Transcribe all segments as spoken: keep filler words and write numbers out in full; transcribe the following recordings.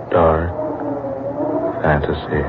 dark fantasy.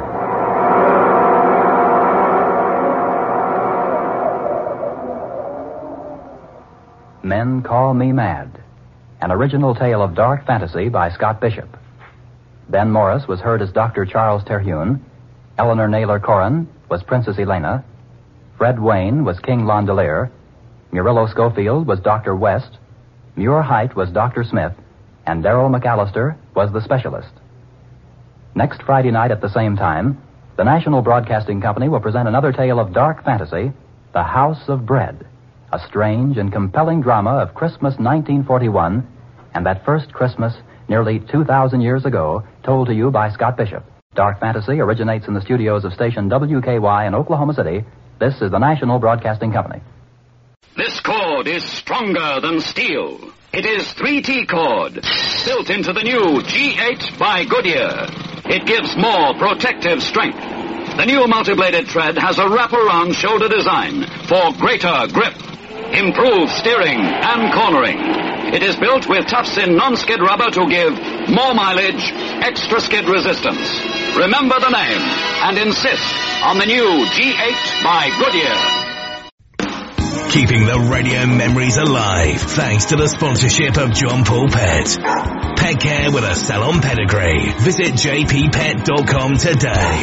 Men Call Me Mad, an original tale of dark fantasy by Scott Bishop. Ben Morris was heard as Doctor Charles Terhune. Eleanor Naylor Corrin was Princess Elena. Fred Wayne was King Londelier. Murillo Schofield was Doctor West. Muir Height was Doctor Smith. And Darrell McAllister was the specialist. Next Friday night at the same time, the National Broadcasting Company will present another tale of dark fantasy, The House of Bread, a strange and compelling drama of Christmas nineteen forty-one, and that first Christmas nearly two thousand years ago, told to you by Scott Bishop. Dark fantasy originates in the studios of station W K Y in Oklahoma City. This is the National Broadcasting Company. This cord is stronger than steel. It is three T cord, built into the new G eight by Goodyear. It gives more protective strength. The new multi-bladed thread has a wraparound shoulder design for greater grip, improved steering and cornering. It is built with tufts-in non-skid rubber to give more mileage, extra skid resistance. Remember the name and insist on the new G eight by Goodyear. Keeping the radio memories alive thanks to the sponsorship of John Paul Pet. Pet care with a salon pedigree. Visit j p pet dot com today.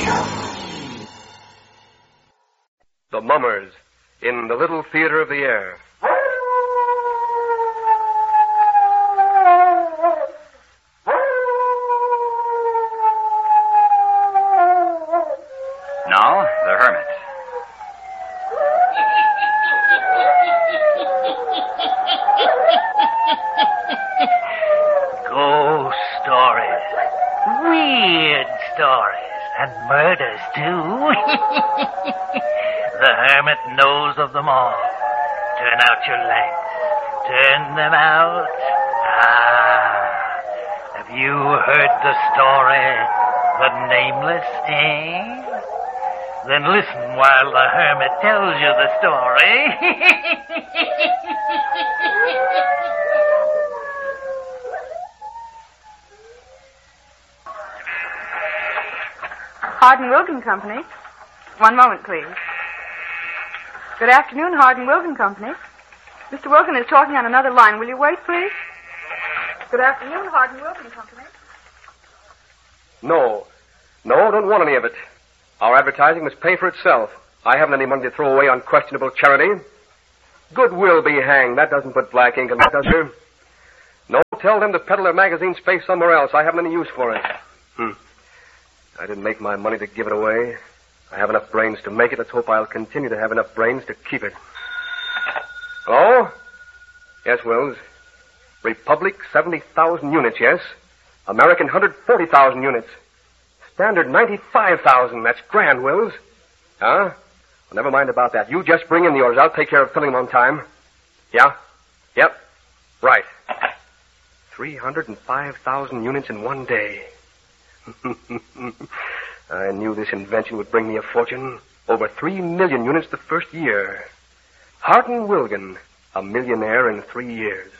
The Mummers in the Little Theater of the Air. Now, the Hermit. Ghost stories. Weird stories. And murders, too. The Hermit knows of them all. Turn out your lights. Turn them out. Ah. Have you heard the story? The Nameless, eh? Then listen while the Hermit tells you the story. Hardin Wilkin Company. One moment, please. Good afternoon, Hardin Wilkin Company. Mister Wilkin is talking on another line. Will you wait, please? Good afternoon, Hardin Wilkin Company. No. No, don't want any of it. Our advertising must pay for itself. I haven't any money to throw away on questionable charity. Goodwill be hanged. That doesn't put black ink on it, does it? No, tell them to peddle their magazine space somewhere else. I haven't any use for it. Hmm. I didn't make my money to give it away. I have enough brains to make it. Let's hope I'll continue to have enough brains to keep it. Hello? Yes, Wills. Republic, seventy thousand units, yes. American, one hundred forty thousand units. Standard, ninety-five thousand. That's grand, Wills. Huh? Well, never mind about that. You just bring in yours. I'll take care of filling them on time. Yeah? Yep. Right. three hundred five thousand units in one day. I knew this invention would bring me a fortune. Over three million units the first year. Hardin Wilkin, a millionaire in three years.